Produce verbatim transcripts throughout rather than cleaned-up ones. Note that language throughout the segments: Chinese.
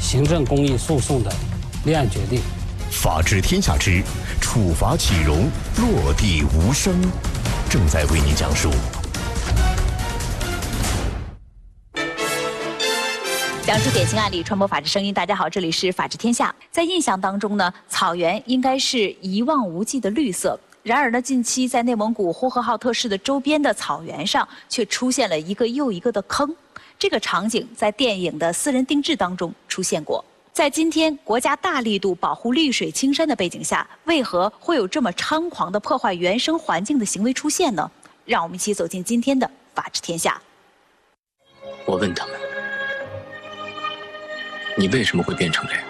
行政公益诉讼的立案决定。 法治天下之处罚岂容落地无声，正在为您讲述。 讲述典型案例，传播法治声音。大家好，这里是法治天下。在印象当中呢，草原应该是一望无际的绿色。然而呢，近期在内蒙古呼和浩特市的周边的草原上，却出现了一个又一个的坑。这个场景在电影的私人定制当中出现过。在今天国家大力度保护绿水青山的背景下，为何会有这么猖狂的破坏原生环境的行为出现呢？让我们一起走进今天的法治天下。 我问他们，你为什么会变成这样？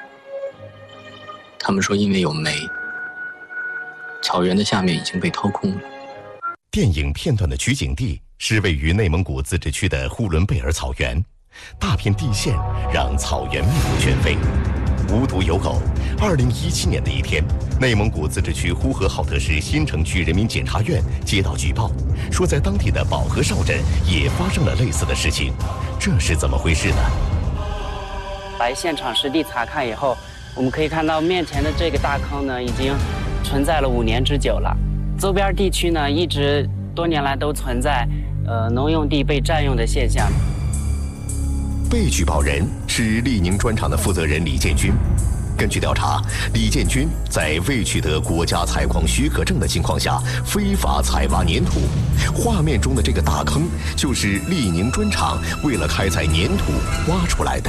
他们说因为有煤，草原的下面已经被掏空了。 电影片段的取景地是位于内蒙古自治区的呼伦贝尔草原，大片地线让草原面目全非。无独有偶，二零一七年的一天，内蒙古自治区呼和浩特市新城区人民检察院接到举报，说在当地的保和邵镇也发生了类似的事情，这是怎么回事呢？ 来现场实地查看以后，我们可以看到面前的这个大坑呢，已经存在了五年之久了。周边地区呢，一直多年来都存在呃农用地被占用的现象。 被举报人是利宁砖厂的负责人李建军。根据调查，李建军在未取得国家采矿许可证的情况下，非法采挖粘土。画面中的这个大坑，就是利宁砖厂为了开采粘土挖出来的。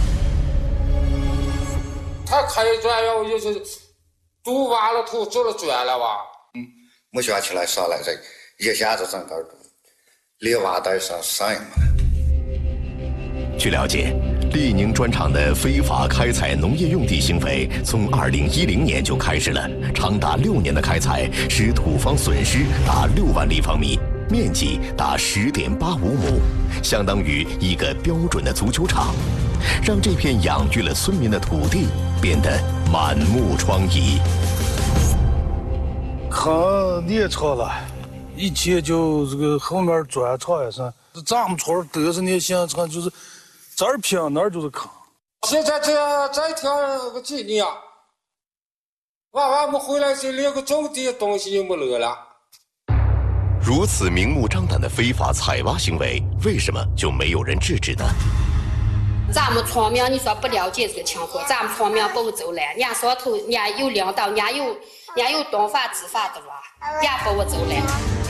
他开砖要就是都挖了土做了砖了吧？ 嗯，没想起来上来这一下子整个连挖带上上嘛。 据了解，利宁砖厂的非法开采农业用地行为从二零一零年就开始了，长达六年的开采使土方损失达六万立方米，面积达十点八五亩，相当于一个标准的足球场，让这片养育了村民的土地变得满目疮痍。 坑裂超了，一切就这个后面砖厂也是，咱们村得是那形成就是这儿平那儿就是坑。 现在这这一条个几年，娃娃们回来就连个种地的东西也没留了。 如此明目张胆的非法采挖行为，为什么就没有人制止呢？ 咱们村民你说不了解这个情况，咱们村民不走来，人家上头人家有领导，人家有人家有懂法知法的吧，人家不我走来。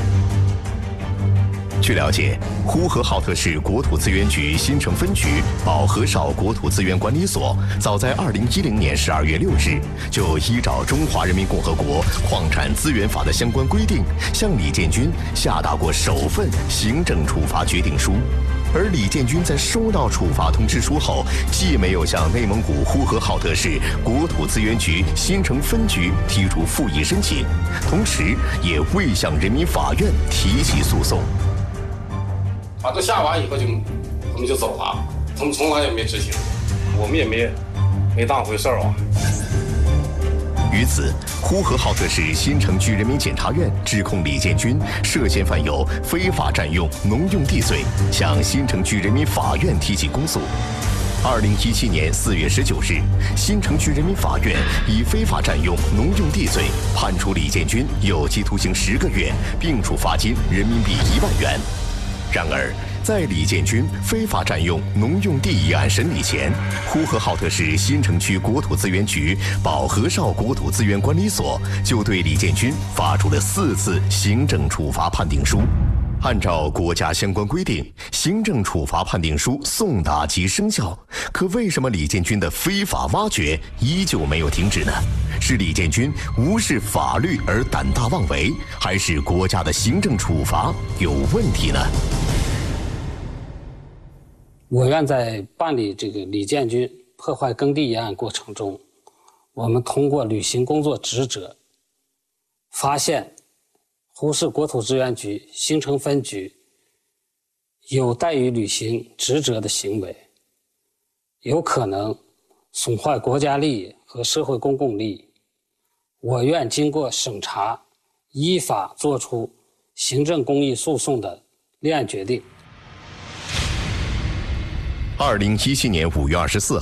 据了解，呼和浩特市国土资源局新城分局保和邵国土资源管理所，早在二零一零年十二月六日，就依照《中华人民共和国矿产资源法》的相关规定，向李建军下达过首份行政处罚决定书。而李建军在收到处罚通知书后，既没有向内蒙古呼和浩特市国土资源局新城分局提出复议申请，同时也未向人民法院提起诉讼。 他都下完以后就他们就走了，他们从来也没执行，我们也没没当回事儿啊。 于此，呼和浩特市新城区人民检察院指控李建军涉嫌犯有非法占用农用地罪，向新城区人民法院提起公诉。二零一七年四月十九日，新城区人民法院以非法占用农用地罪判处李建军有期徒刑十个月，并处罚金人民币一万元。然而，在李建军非法占用农用地一案审理前，呼和浩特市新城区国土资源局保和邵国土资源管理所就对李建军发出了四次行政处罚判定书。按照国家相关规定，行政处罚判定书送达即生效。可为什么李建军的非法挖掘依旧没有停止呢？是李建军无视法律而胆大妄为，还是国家的行政处罚有问题呢？ 我院在办理这个李建军破坏耕地一案过程中，我们通过履行工作职责，发现呼市国土资源局新城分局有怠于履行职责的行为，有可能损坏国家利益和社会公共利益。我院经过审查，依法作出行政公益诉讼的立案决定。 二零一七年五月二十四号。